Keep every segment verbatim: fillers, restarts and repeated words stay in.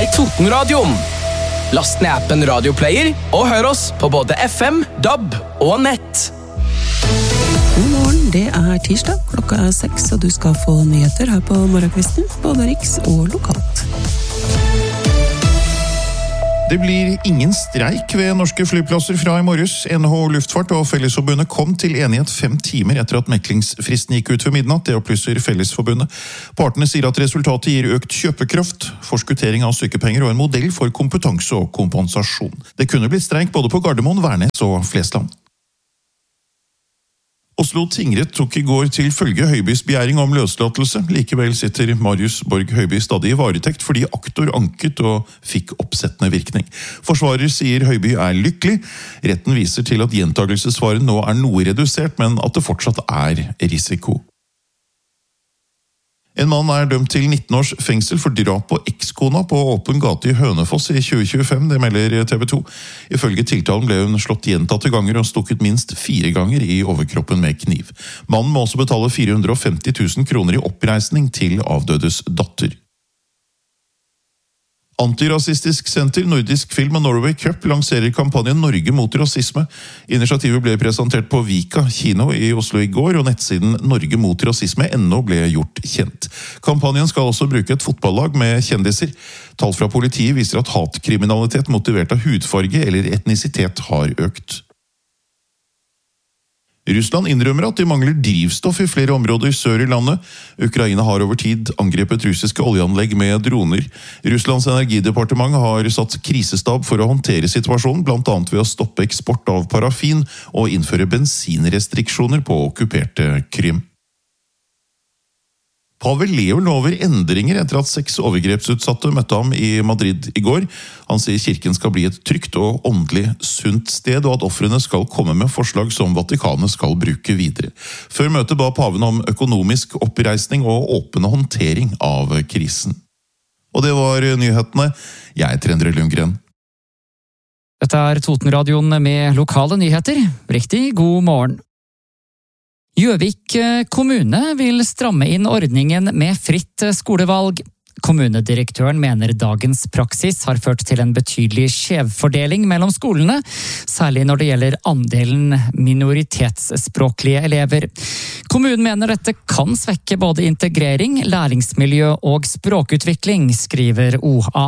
er Totenradioen. Last ned appen Radioplayer og hør oss på både F M, D A B og nett. God morgen, det er tirsdag, klokka er seks, og du skal få nyheter her på morgenkvisten, både riks og lokalt. Det blir ingen streik ved norske flyplasser fra i morges. N H O Luftfart og Fellesforbundet kom til enighet fem timer etter at meklingsfristen gikk ut ved midnatt. Det opplyser Fellesforbundet. Partene sier at resultatet gir økt kjøpekraft, forskuttering av sykepenger og en modell for kompetanse og kompensasjon. Det kunne blitt streik både på Gardermoen, Værnes og Flesland. Oslo tingrett tok i går til følge Høibys begjæring om løslatelse. Likevel sitter Marius Borg Høiby stadig i varetekt fordi aktor anket og fikk oppsettende virkning. Forsvarer sier Høiby er lykkelig. Retten viser til at gjentagelsesfaren nå er noe redusert, men at det fortsatt er risiko. En mann er dømt til nitten års fengsel for drap på ekskona på åpen gate i Hønefoss i tjue tjuefem, det melder T V to. Ifølge tiltalen ble hun slått gjentatte ganger og stukket minst fire ganger i overkroppen med kniv. Mannen må også betale fire hundre og femti tusen kroner i oppreisning til avdødes datter. Antirasistisk senter, Nordisk Film og Norway Cup lanserer kampanjen Norge mot rasisme. Initiativet ble presentert på Vika kino i Oslo i går, og nettsiden Norge mot rasisme ennå ble gjort kjent. Kampanjen skal også bruke et fotballag med kjendiser. Tall fra politiet viser at hatkriminalitet motivert av hudfarge eller etnisitet har økt. Russland innrømmer at de mangler drivstoff i flere områder sør i landet. Ukraina har over tid angrepet russiske oljeanlegg med droner. Russlands energidepartement har satt krisestab for å håndtere situasjonen, blant annet ved å stoppe eksport av parafin og innføre bensinrestriksjoner på okkuperte Krym. Pave Leo lover endringer etter at seks overgrepsutsatte møtte ham i Madrid i går. Han sier kirken skal bli et trygt og åndelig sunt sted, og at ofrene skal komme med forslag som Vatikanet skal bruke videre. Før møtet ba paven om økonomisk oppreisning og åpne håndtering av krisen. Og det var nyhetene. Jeg heter Endre Lundgren. Dette er Totenradioen med lokale nyheter. Riktig god morgen. Gjøvik kommune vil stramme inn ordningen med fritt skolevalg. Kommunedirektøren mener dagens praksis har ført til en betydelig skjevfordeling mellom skolene, særlig når det gjelder andelen minoritetsspråklige elever. Kommunen mener dette kan svekke både integrering, læringsmiljø og språkutvikling, skriver O A.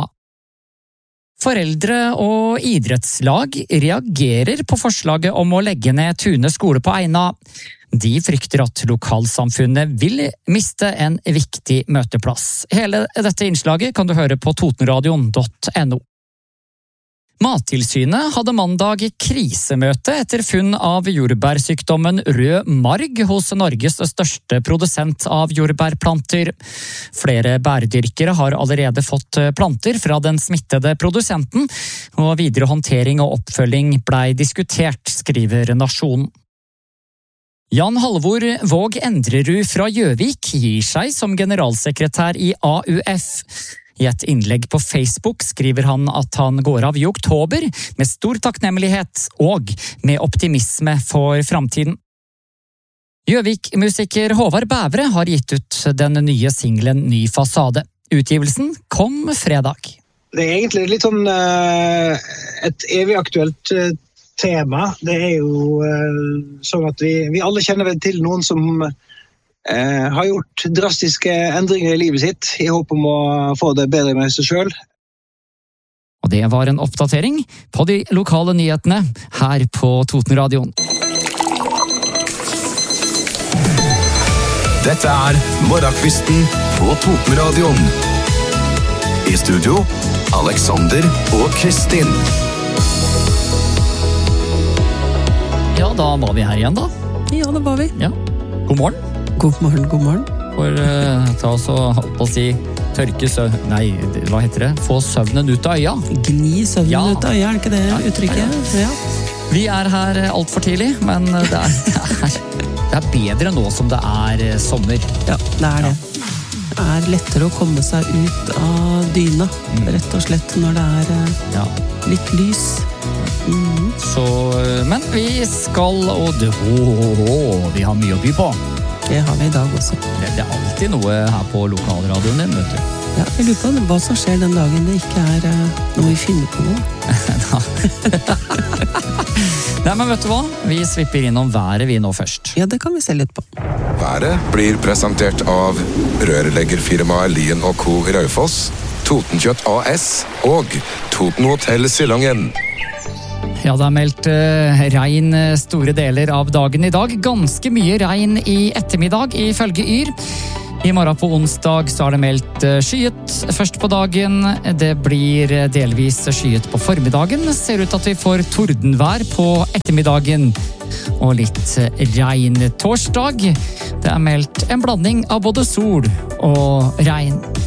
Foreldre og idrettslag reagerer på forslaget om å legge ned Tune skole på Eina. De frykter at lokalsamfunnet vil miste en viktig møteplass. Hele dette innslaget kan du høre på totenradion punktum no. Mattilsynet hadde mandag krisemøte etter funn av jordbærsykdommen rød marg hos Norges største produsent av jordbærplanter. Flere bærdyrkere har allerede fått planter fra den smittede produsenten, og videre håndtering og oppfølging blei diskutert, skriver Nasjonen. Jan Halvor Våg Endrerud fra Gjøvik gir seg som generalsekretær i A U F. I et innlegg på Facebook skriver han at han går av i oktober med stor takknemlighet og med optimisme for framtiden. Gjøvik-musiker Håvard Bævre har gitt ut den nye singelen Ny fasade. Utgivelsen kom fredag. Det er egentlig litt sånn et evig aktuelt tema. Det er jo sånn at vi, vi alle kjenner vel til noen som eh, har gjort drastiske endringer i livet sitt i håp om å få det bedre med seg selv. Og det var en oppdatering på de lokale nyhetene her på Totenradioen. Dette er Morgenkvisten på Totenradioen. I studio, Alexander og Kristin. Ja, da var vi her igjen da. Ja, det var vi. Ja. God morgen. God morgen, god morgen. For uh, ta oss og holdt på å si tørke søv... Nei, hva heter det? Få søvnen ut av øya. Gni søvnen ja. ut av øya, er det ikke det ja. uttrykket? Ja. Vi er her alt for tidlig, men det er, det, er, det er bedre nå som det er sommer. Ja, det er det. Det er lettere å komme seg ut av dyna, mm. rett og slett når det er ja. litt lys. Mm. Så, men vi skal, og det, oh, oh, vi har mye å by på. Det har vi i dag også. Det, det er alltid noe her på lokalradioen din, vet du. Ja, jeg lurer på hva som skjer den dagen det ikke er uh, noe vi finner på noe. Nei, men vet du hva? Vi svipper innom været vi nå først. Ja, det kan vi se litt på. Været blir presentert av rørleggerfirmaet Lien og Co. i Raufoss, Totenkjøtt A S og Toten Hotel Silongen. Ja, det er meldt uh, regn store deler av dagen i dag. Ganske mye regn i ettermiddag, ifølge Yr. I morgen på onsdag så er det meldt skyet først på dagen. Det blir delvis skyet på formiddagen. Ser ut at vi får tordenvær på ettermiddagen. Og litt regn torsdag. Det er meldt en blanding av både sol og regn.